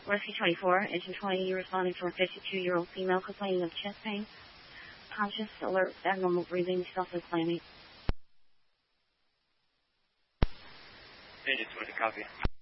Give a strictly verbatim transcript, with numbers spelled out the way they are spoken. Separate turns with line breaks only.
Rescue twenty-four, engine twenty, you responding for a fifty-two-year-old female complaining of chest pain, conscious, alert, abnormal breathing, self-inflaming.
Engine twenty, copy.